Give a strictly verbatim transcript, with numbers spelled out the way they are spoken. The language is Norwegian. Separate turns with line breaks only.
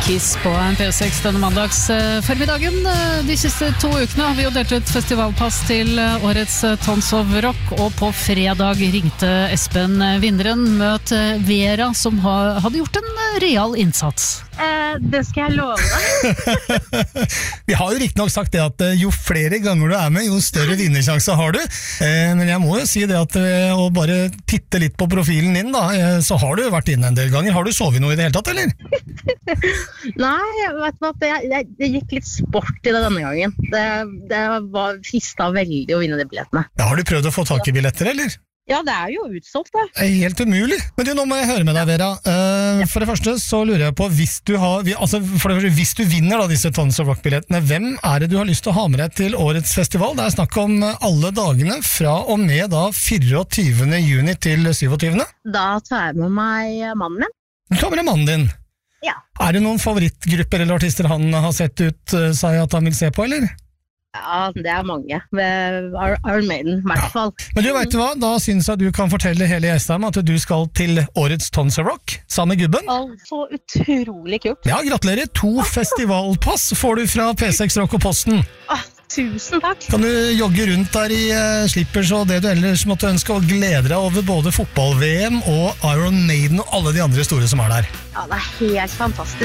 Kiss på P seks denne mandags formiddagen. De siste to ukene har vi jo delt ut festivalpass til årets Tons of Rock, og på fredag ringte Espen vinneren. Møt Vera, som hadde gjort en real innsats.
Eh, det skal jeg love deg.
Vi har jo riktig nok sagt det at jo flere ganger du er med, jo større vinnersjanse har du. Eh, men jeg må jo si det at eh, å bare titte litt på profilen din da, eh, så har du vært inne en del ganger. Har du sovet noe i det hele tatt, eller?
Nei, vet du hva, det, det, det gikk litt sport i det denne gangen. Det, det var fista veldig å vinne de billettene.
Ja, har du prøvd å få tak i billetter, eller?
Ja, det er jo utsolgt det.
Det er helt umulig. Men du, nå må jeg høre med deg, Vera. Uh, for det første så lurer jeg på, hvis du, har, altså for det første, hvis du vinner da, disse Tons of Rock-billettene, hvem er det du har lyst til å ha med deg til årets festival? Det er snakk om alle dagene fra og med da fireogtyvende juni til syvogtyvende.
Da tar jeg med meg mannen min.
Du tar med deg mannen din?
Ja.
Er det noen favorittgrupper eller artister han har sett ut uh, seg at han vil se på, eller?
Ja, det er mange. Iron Maiden, i hvert fall.
Ja. Men du vet hva, da synes jeg du kan fortelle hele Jessheim at du skal til årets Tons of Rock, sammen med gubben.
Så utrolig kult.
Ja, gratulerer. To festivalpass får du fra P seks Rock og Posten.
Ah, tusen takk.
Kan du jogge rundt der i uh, slippers og det du ellers måtte ønske, og glede deg over både fotball-V M og Iron Maiden og alle de andre store som er der.
Ja, det er helt fantastisk.